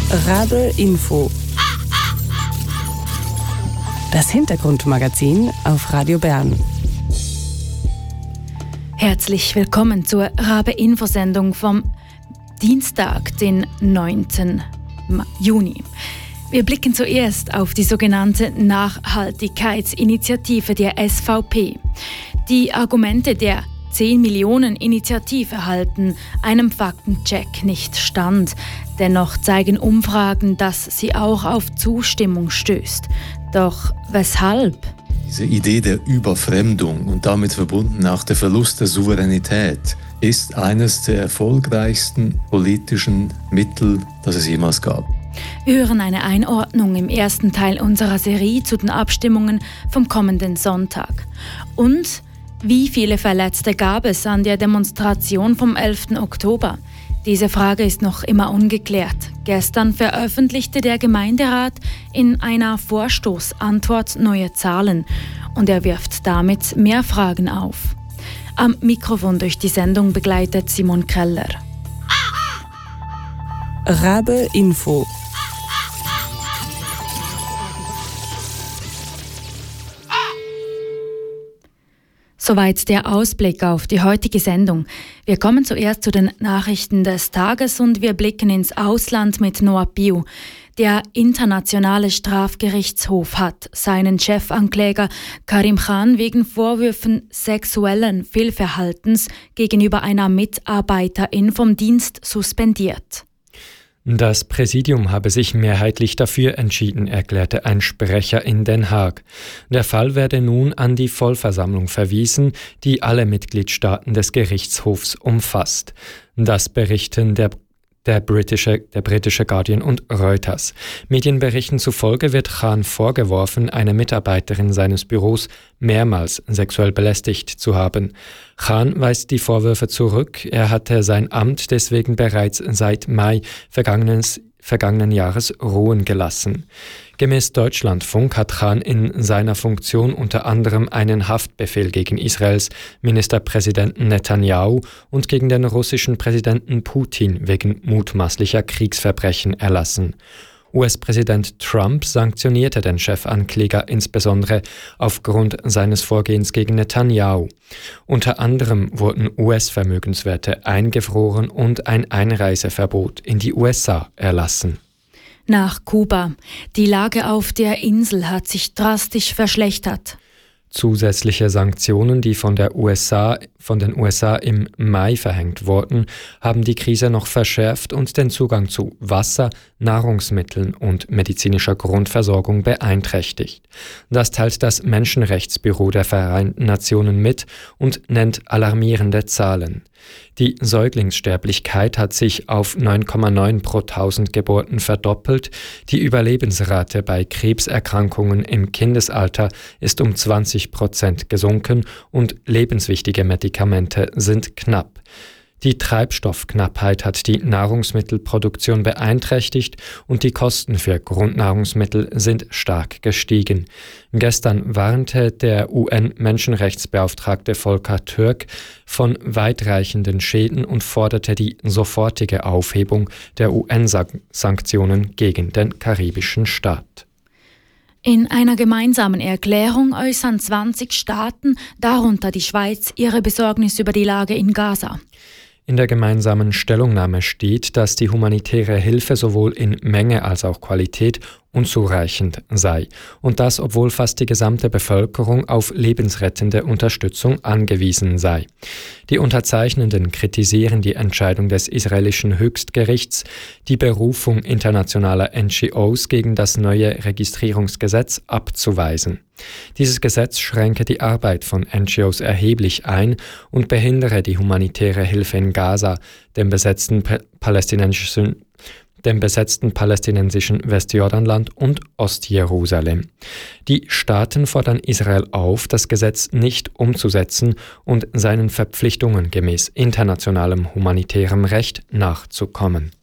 Rabe Info. Das Hintergrundmagazin auf Radio Bern. Herzlich willkommen zur Rabe-Info-Sendung vom Dienstag, den 9. Juni. Wir blicken zuerst auf die sogenannte Nachhaltigkeitsinitiative der SVP. Die Argumente der 10 Millionen Initiative halten einem Faktencheck nicht stand. Dennoch zeigen Umfragen, dass sie auch auf Zustimmung stößt. Doch weshalb? Diese Idee der Überfremdung und damit verbunden auch der Verlust der Souveränität ist eines der erfolgreichsten politischen Mittel, das es jemals gab. Wir hören eine Einordnung im ersten Teil unserer Serie zu den Abstimmungen vom kommenden Sonntag. Und wie viele Verletzte gab es an der Demonstration vom 11. Oktober? Diese Frage ist noch immer ungeklärt. Gestern veröffentlichte der Gemeinderat in einer Vorstoßantwort neue Zahlen und er wirft damit mehr Fragen auf. Am Mikrofon durch die Sendung begleitet Simon Keller. Rabe Info. Soweit der Ausblick auf die heutige Sendung. Wir kommen zuerst zu den Nachrichten des Tages und wir blicken ins Ausland mit Noah Piu. Der internationale Strafgerichtshof hat seinen Chefankläger Karim Khan wegen Vorwürfen sexuellen Fehlverhaltens gegenüber einer Mitarbeiterin vom Dienst suspendiert. Das Präsidium habe sich mehrheitlich dafür entschieden, erklärte ein Sprecher in Den Haag. Der Fall werde nun an die Vollversammlung verwiesen, die alle Mitgliedstaaten des Gerichtshofs umfasst. Das berichten der britische Guardian und Reuters. Medienberichten zufolge wird Khan vorgeworfen, eine Mitarbeiterin seines Büros mehrmals sexuell belästigt zu haben. Khan weist die Vorwürfe zurück. Er hatte sein Amt deswegen bereits seit Mai vergangenen Jahres ruhen gelassen. Gemäß Deutschlandfunk hat Khan in seiner Funktion unter anderem einen Haftbefehl gegen Israels Ministerpräsidenten Netanyahu und gegen den russischen Präsidenten Putin wegen mutmaßlicher Kriegsverbrechen erlassen. US-Präsident Trump sanktionierte den Chefankläger insbesondere aufgrund seines Vorgehens gegen Netanyahu. Unter anderem wurden US-Vermögenswerte eingefroren und ein Einreiseverbot in die USA erlassen. Nach Kuba. Die Lage auf der Insel hat sich drastisch verschlechtert. Zusätzliche Sanktionen, die von den USA im Mai verhängt wurden, haben die Krise noch verschärft und den Zugang zu Wasser, Nahrungsmitteln und medizinischer Grundversorgung beeinträchtigt. Das teilt das Menschenrechtsbüro der Vereinten Nationen mit und nennt alarmierende Zahlen. Die Säuglingssterblichkeit hat sich auf 9,9 pro 1000 Geburten verdoppelt. Die Überlebensrate bei Krebserkrankungen im Kindesalter ist um 20% gesunken und lebenswichtige Medikamente sind knapp. Die Treibstoffknappheit hat die Nahrungsmittelproduktion beeinträchtigt und die Kosten für Grundnahrungsmittel sind stark gestiegen. Gestern warnte der UN-Menschenrechtsbeauftragte Volker Türk von weitreichenden Schäden und forderte die sofortige Aufhebung der UN-Sanktionen gegen den karibischen Staat. In einer gemeinsamen Erklärung äußern 20 Staaten, darunter die Schweiz, ihre Besorgnis über die Lage in Gaza. In der gemeinsamen Stellungnahme steht, dass die humanitäre Hilfe sowohl in Menge als auch Qualität unzureichend sei. Und das, obwohl fast die gesamte Bevölkerung auf lebensrettende Unterstützung angewiesen sei. Die Unterzeichnenden kritisieren die Entscheidung des israelischen Höchstgerichts, die Berufung internationaler NGOs gegen das neue Registrierungsgesetz abzuweisen. Dieses Gesetz schränke die Arbeit von NGOs erheblich ein und behindere die humanitäre Hilfe in Gaza, dem besetzten palästinensischen Westjordanland und Ostjerusalem. Die Staaten fordern Israel auf, das Gesetz nicht umzusetzen und seinen Verpflichtungen gemäß internationalem humanitärem Recht nachzukommen.